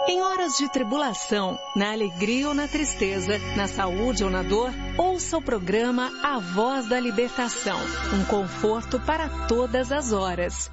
Em horas de tribulação, na alegria ou na tristeza, na saúde ou na dor, ouça o programa A Voz da Libertação, um conforto para todas as horas.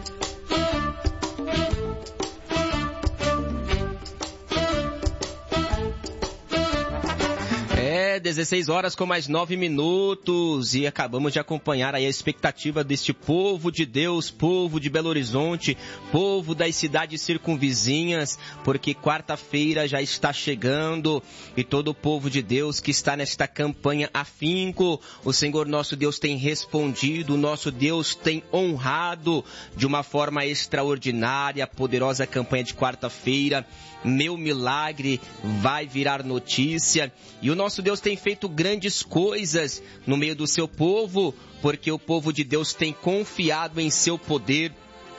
16 horas com mais 9 minutos e acabamos de acompanhar aí a expectativa deste povo de Deus, povo de Belo Horizonte, povo das cidades circunvizinhas, porque quarta-feira já está chegando e todo o povo de Deus que está nesta campanha afinco, o Senhor nosso Deus tem respondido, o nosso Deus tem honrado de uma forma extraordinária a poderosa campanha de quarta-feira. Meu milagre vai virar notícia e o nosso Deus tem feito grandes coisas no meio do seu povo, porque o povo de Deus tem confiado em seu poder,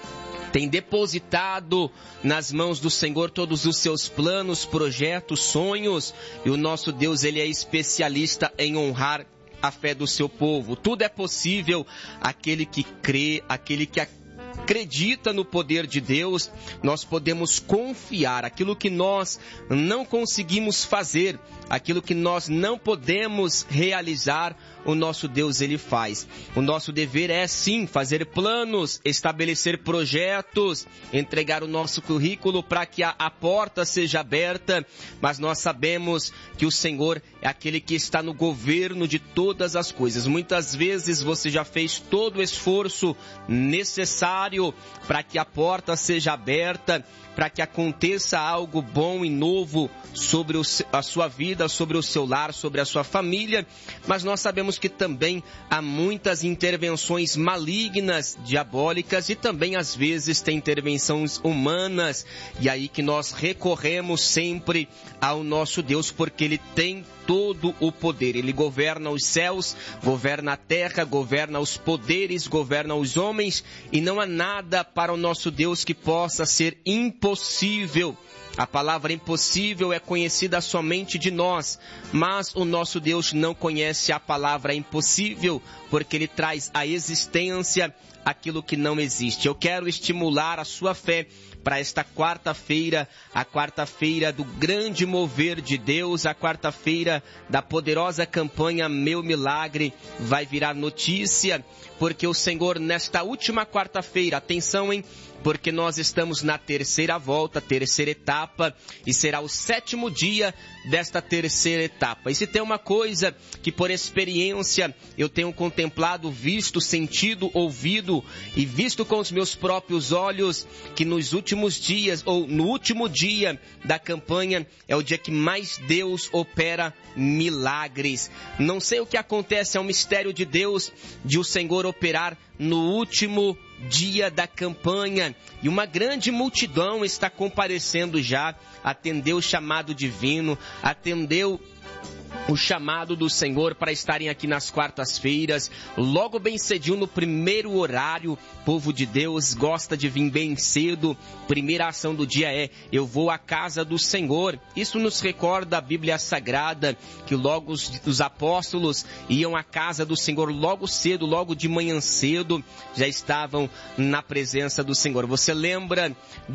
tem depositado nas mãos do Senhor todos os seus planos, projetos, sonhos, e o nosso Deus, ele é especialista em honrar a fé do seu povo. Tudo é possível aquele que crê, aquele que acredita no poder de Deus. Nós podemos confiar aquilo que nós não conseguimos fazer, aquilo que nós não podemos realizar, o nosso Deus, ele faz. O nosso dever é sim fazer planos, estabelecer projetos, entregar o nosso currículo para que a porta seja aberta, mas nós sabemos que o Senhor é aquele que está no governo de todas as coisas. Muitas vezes você já fez todo o esforço necessário para que a porta seja aberta, para que aconteça algo bom e novo sobre a sua vida, sobre o seu lar, sobre a sua família, mas nós sabemos que também há muitas intervenções malignas, diabólicas, e também às vezes tem intervenções humanas, e aí que nós recorremos sempre ao nosso Deus, porque Ele tem todo o poder. Ele governa os céus, governa a terra, governa os poderes, governa os homens, e não há nada para o nosso Deus que possa ser impossível. A palavra impossível é conhecida somente de nós, mas o nosso Deus não conhece a palavra impossível, porque Ele traz à existência aquilo que não existe. Eu quero estimular a sua fé para esta quarta-feira, a quarta-feira do grande mover de Deus, a quarta-feira da poderosa campanha Meu Milagre vai virar notícia, porque o Senhor nesta última quarta-feira, atenção, hein? Porque nós estamos na terceira volta, terceira etapa, e será o 7º dia desta terceira etapa. E se tem uma coisa que por experiência eu tenho contemplado, visto, sentido, ouvido e visto com os meus próprios olhos, que nos últimos dias, ou no último dia da campanha, é o dia que mais Deus opera milagres. Não sei o que acontece, é um mistério de Deus, de o Senhor operar no último dia da campanha, e uma grande multidão está comparecendo já, atendeu o chamado divino, atendeu o chamado do Senhor para estarem aqui nas quartas-feiras, logo bem cedinho no primeiro horário. Povo de Deus gosta de vir bem cedo. Primeira ação do dia é: eu vou à casa do Senhor. Isso nos recorda a Bíblia Sagrada, que logo os apóstolos iam à casa do Senhor logo cedo, logo de manhã cedo, já estavam na presença do Senhor. Você lembra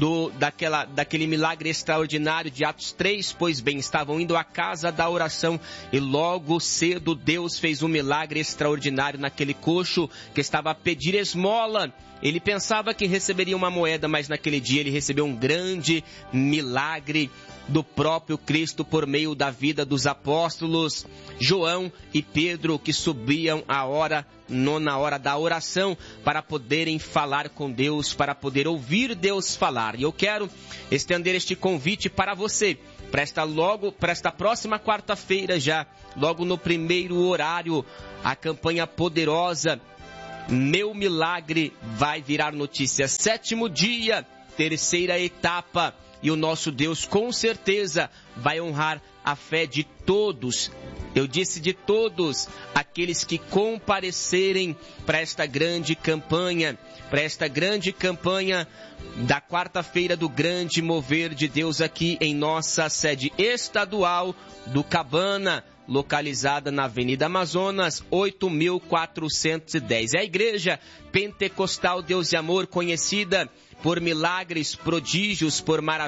daquele milagre extraordinário de Atos 3? Pois bem, estavam indo à casa da oração e logo cedo Deus fez um milagre extraordinário naquele coxo que estava a pedir esmola. Ele pensava que receberia uma moeda, mas naquele dia ele recebeu um grande milagre do próprio Cristo por meio da vida dos apóstolos João e Pedro, que subiam na hora da oração para poderem falar com Deus, para poder ouvir Deus falar. E eu quero estender este convite para você, para esta próxima quarta-feira já, logo no primeiro horário, a campanha poderosa Meu Milagre vai virar notícia. 7º dia, terceira etapa, e o nosso Deus com certeza vai honrar a fé de todos. Eu disse de todos aqueles que comparecerem para esta grande campanha, da quarta-feira do grande mover de Deus aqui em nossa sede estadual do Cabana, localizada na Avenida Amazonas, 8.410. É a Igreja Pentecostal Deus e Amor, conhecida por milagres, prodígios, por maravilhas,